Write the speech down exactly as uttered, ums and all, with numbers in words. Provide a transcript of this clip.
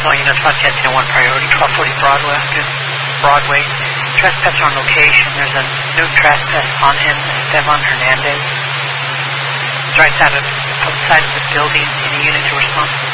all units must get to one priority, twelve forty Broadway. Broadway. Trespass on location. There's a new trespass on him, Esteban Hernandez. It's right outside of, outside of the building in the unit to respond.